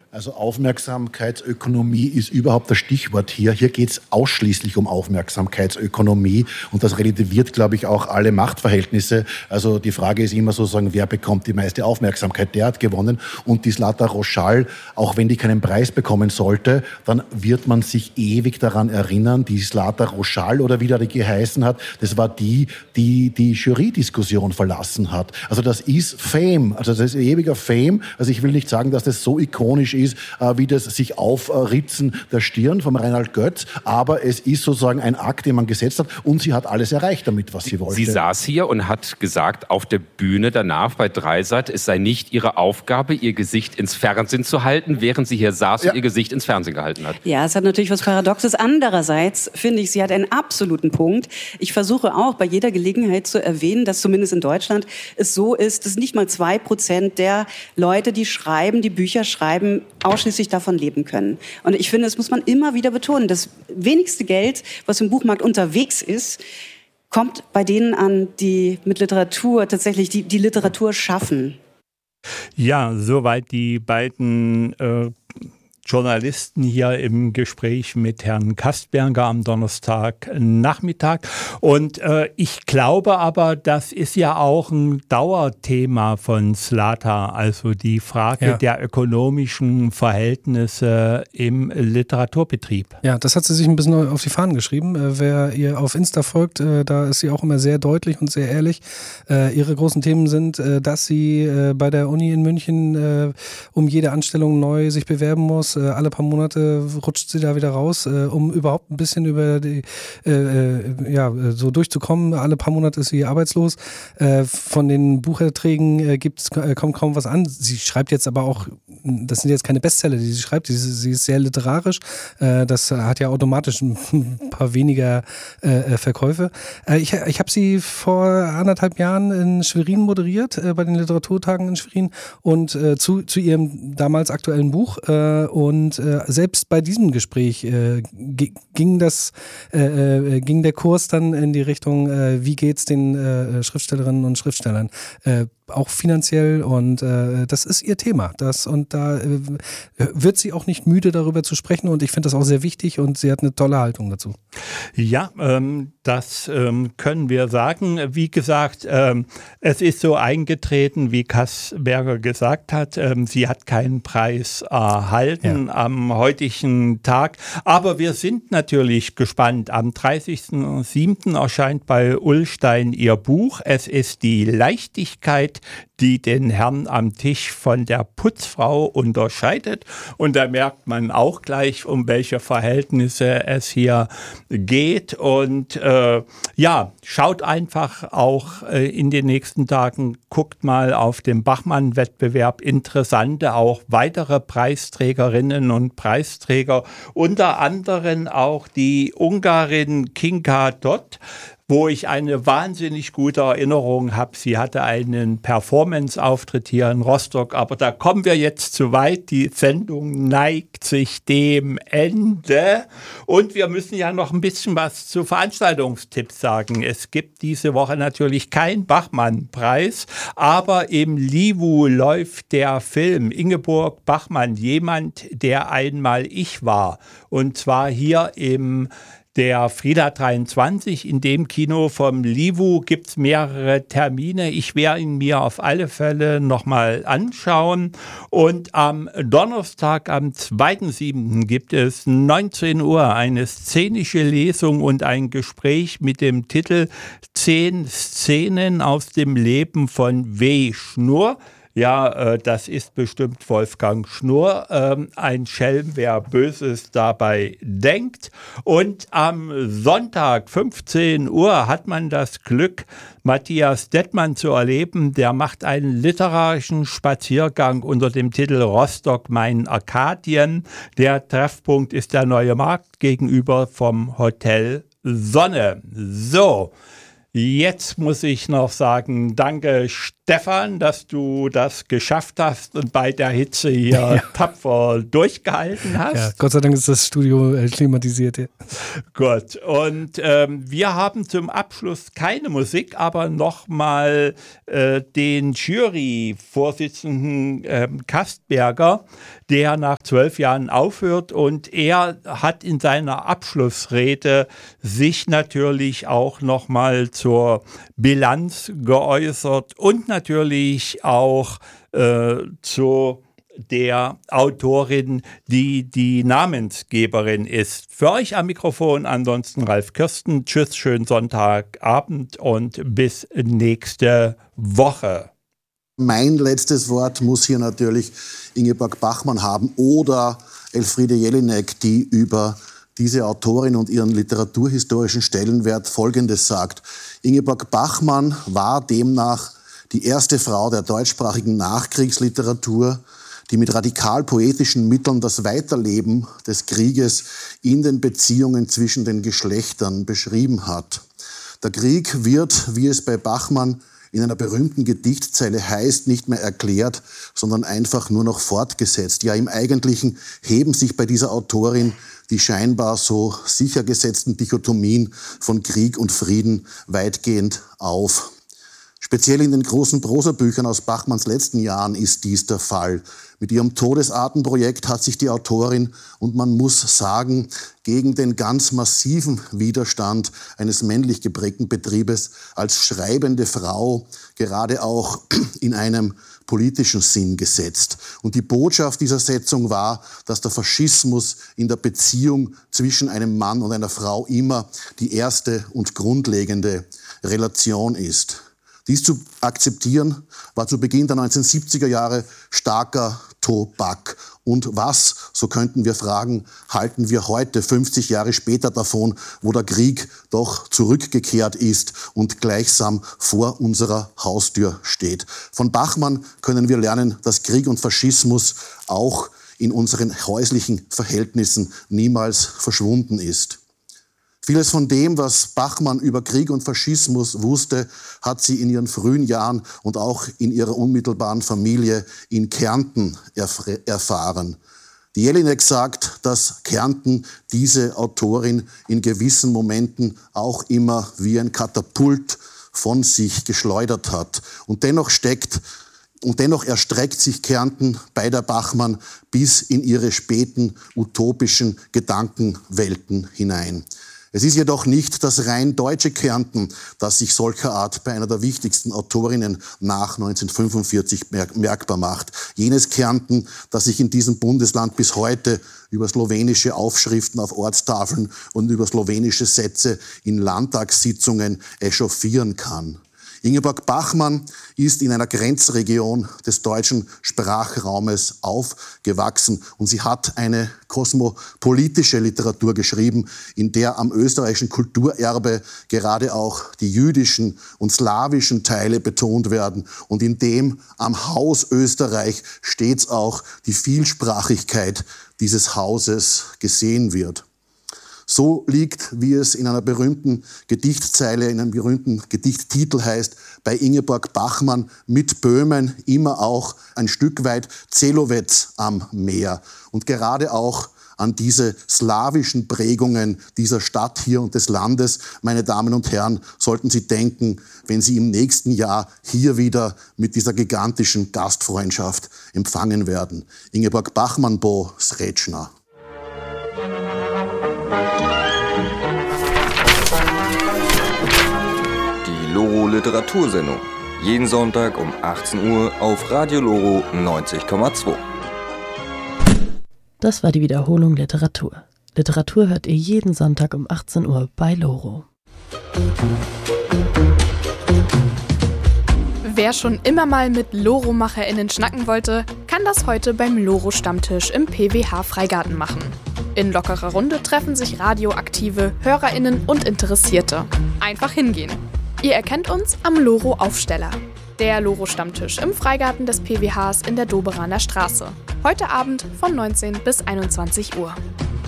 Also Aufmerksamkeitsökonomie ist überhaupt das Stichwort hier. Hier geht es ausschließlich um Aufmerksamkeitsökonomie und das relativiert, glaube ich, auch alle Machtverhältnisse. Also die Frage ist immer sozusagen, wer bekommt die meiste Aufmerksamkeit? Der hat gewonnen und die Zlata Roschal, auch wenn die keinen Preis bekommen sollte, dann wird man sich ewig daran erinnern, die Zlata Roschal oder wie die geheißen hat, das war die Jury-Diskussion verlassen hat. Also das ist Fame, also das ist ewiger Fame. Also ich will nicht sagen, dass das so ikonisch ist, wie das sich Aufritzen der Stirn vom Reinhard Götz, aber es ist sozusagen ein Akt, den man gesetzt hat und sie hat alles erreicht damit, was sie wollte. Sie saß hier und hat gesagt, auf der Bühne danach bei Dreisat, es sei nicht ihre Aufgabe, ihr Gesicht ins Fernsehen zu halten, während sie hier saß und ihr Gesicht ins Fernsehen gehalten hat. Ja, es hat natürlich was Paradoxes. Andererseits finde ich, sie hat einen absoluten Punkt. Ich versuche auch bei jeder Gelegenheit zu erwähnen, dass zumindest in Deutschland es so ist, dass nicht mal 2% der Leute, die schreiben, die Bücher schreiben, ausschließlich davon leben können. Und ich finde, das muss man immer wieder betonen. Das wenigste Geld, was im Buchmarkt unterwegs ist, kommt bei denen an, die mit Literatur tatsächlich die Literatur schaffen. Ja, soweit die beiden Journalisten hier im Gespräch mit Herrn Kastberger am Donnerstagnachmittag. Und ich glaube aber, das ist ja auch ein Dauerthema von Zlata, also die Frage der ökonomischen Verhältnisse im Literaturbetrieb. Ja, das hat sie sich ein bisschen auf die Fahnen geschrieben. Wer ihr auf Insta folgt, da ist sie auch immer sehr deutlich und sehr ehrlich. Ihre großen Themen sind, dass sie bei der Uni in München um jede Anstellung neu sich bewerben muss. Alle paar Monate rutscht sie da wieder raus, um überhaupt ein bisschen über die, so durchzukommen. Alle paar Monate ist sie arbeitslos. Von den Bucherträgen kommt kaum was an. Sie schreibt jetzt aber auch, das sind jetzt keine Bestseller, die sie schreibt. Sie ist sehr literarisch. Das hat ja automatisch ein paar weniger Verkäufe. Ich habe sie vor 1,5 Jahren in Schwerin moderiert, bei den Literaturtagen in Schwerin und zu ihrem damals aktuellen Buch. Und selbst bei diesem Gespräch ging der Kurs dann in die Richtung, wie geht's den Schriftstellerinnen und Schriftstellern, auch finanziell, und das ist ihr Thema. Und da wird sie auch nicht müde, darüber zu sprechen, und ich finde das auch sehr wichtig, und sie hat eine tolle Haltung dazu. Ja, das können wir sagen. Wie gesagt, es ist so eingetreten, wie Kastberger gesagt hat. Sie hat keinen Preis erhalten am heutigen Tag. Aber wir sind natürlich gespannt. Am 30.07. erscheint bei Ullstein ihr Buch. Es ist die Leichtigkeit, die den Herrn am Tisch von der Putzfrau unterscheidet. Und da merkt man auch gleich, um welche Verhältnisse es hier geht. Und schaut einfach auch in den nächsten Tagen, guckt mal auf den Bachmann-Wettbewerb. Interessante, auch weitere Preisträgerinnen und Preisträger. Unter anderem auch die Ungarin Kinga Dott, wo ich eine wahnsinnig gute Erinnerung habe. Sie hatte einen Performance-Auftritt hier in Rostock, aber da kommen wir jetzt zu weit. Die Sendung neigt sich dem Ende und wir müssen ja noch ein bisschen was zu Veranstaltungstipps sagen. Es gibt diese Woche natürlich keinen Bachmann-Preis, aber im Livu läuft der Film Ingeborg Bachmann, jemand, der einmal ich war. Und zwar hier im der Frida 23, in dem Kino vom Livu gibt es mehrere Termine. Ich werde ihn mir auf alle Fälle nochmal anschauen. Und am Donnerstag, am 2.7. gibt es 19 Uhr eine szenische Lesung und ein Gespräch mit dem Titel 10 Szenen aus dem Leben von W. Schnurr. Ja, das ist bestimmt Wolfgang Schnurr. Ein Schelm, wer Böses dabei denkt. Und am Sonntag, 15 Uhr, hat man das Glück, Matthias Dettmann zu erleben. Der macht einen literarischen Spaziergang unter dem Titel Rostock, mein Arkadien. Der Treffpunkt ist der Neue Markt gegenüber vom Hotel Sonne. So. Jetzt muss ich noch sagen, danke Stefan, dass du das geschafft hast und bei der Hitze hier tapfer durchgehalten hast. Ja, Gott sei Dank ist das Studio klimatisiert. Ja. Gut, und wir haben zum Abschluss keine Musik, aber nochmal den Jury-Vorsitzenden Kastberger, der nach 12 Jahren aufhört, und er hat in seiner Abschlussrede sich natürlich auch nochmal zur Bilanz geäußert und natürlich auch zu der Autorin, die Namensgeberin ist. Für euch am Mikrofon ansonsten Ralf Kirsten. Tschüss, schönen Sonntagabend und bis nächste Woche. Mein letztes Wort muss hier natürlich Ingeborg Bachmann haben oder Elfriede Jelinek, die über diese Autorin und ihren literaturhistorischen Stellenwert Folgendes sagt. Ingeborg Bachmann war demnach die erste Frau der deutschsprachigen Nachkriegsliteratur, die mit radikal poetischen Mitteln das Weiterleben des Krieges in den Beziehungen zwischen den Geschlechtern beschrieben hat. Der Krieg wird, wie es bei Bachmann in einer berühmten Gedichtzeile heißt, nicht mehr erklärt, sondern einfach nur noch fortgesetzt. Ja, im Eigentlichen heben sich bei dieser Autorin die scheinbar so sicher gesetzten Dichotomien von Krieg und Frieden weitgehend auf. Speziell in den großen Prosabüchern aus Bachmanns letzten Jahren ist dies der Fall. Mit ihrem Todesartenprojekt hat sich die Autorin, und man muss sagen, gegen den ganz massiven Widerstand eines männlich geprägten Betriebes als schreibende Frau gerade auch in einem politischen Sinn gesetzt. Und die Botschaft dieser Setzung war, dass der Faschismus in der Beziehung zwischen einem Mann und einer Frau immer die erste und grundlegende Relation ist. Dies zu akzeptieren war zu Beginn der 1970er Jahre starker Tobak. Und was, so könnten wir fragen, halten wir heute, 50 Jahre später davon, wo der Krieg doch zurückgekehrt ist und gleichsam vor unserer Haustür steht? Von Bachmann können wir lernen, dass Krieg und Faschismus auch in unseren häuslichen Verhältnissen niemals verschwunden ist. Vieles von dem, was Bachmann über Krieg und Faschismus wusste, hat sie in ihren frühen Jahren und auch in ihrer unmittelbaren Familie in Kärnten erfahren. Die Jelinek sagt, dass Kärnten diese Autorin in gewissen Momenten auch immer wie ein Katapult von sich geschleudert hat. Und dennoch erstreckt sich Kärnten bei der Bachmann bis in ihre späten utopischen Gedankenwelten hinein. Es ist jedoch nicht das rein deutsche Kärnten, das sich solcher Art bei einer der wichtigsten Autorinnen nach 1945 merkbar macht. Jenes Kärnten, das sich in diesem Bundesland bis heute über slowenische Aufschriften auf Ortstafeln und über slowenische Sätze in Landtagssitzungen echauffieren kann. Ingeborg Bachmann ist in einer Grenzregion des deutschen Sprachraumes aufgewachsen und sie hat eine kosmopolitische Literatur geschrieben, in der am österreichischen Kulturerbe gerade auch die jüdischen und slawischen Teile betont werden und in dem am Haus Österreich stets auch die Vielsprachigkeit dieses Hauses gesehen wird. So liegt, wie es in einer berühmten Gedichtzeile, in einem berühmten Gedichttitel heißt, bei Ingeborg Bachmann mit Böhmen immer auch ein Stück weit Zelowetz am Meer. Und gerade auch an diese slawischen Prägungen dieser Stadt hier und des Landes, meine Damen und Herren, sollten Sie denken, wenn Sie im nächsten Jahr hier wieder mit dieser gigantischen Gastfreundschaft empfangen werden. Ingeborg Bachmann, Bo Srečna. Die Loro Literatursendung. Jeden Sonntag um 18 Uhr auf Radio Loro 90,2. Das war die Wiederholung Literatur. Literatur hört ihr jeden Sonntag um 18 Uhr bei Loro. Wer schon immer mal mit LoRo-MacherInnen schnacken wollte, kann das heute beim Loro-Stammtisch im PWH-Freigarten machen. In lockerer Runde treffen sich radioaktive HörerInnen und Interessierte. Einfach hingehen. Ihr erkennt uns am Loro-Aufsteller. Der Loro-Stammtisch im Freigarten des PWHs in der Doberaner Straße. Heute Abend von 19 bis 21 Uhr.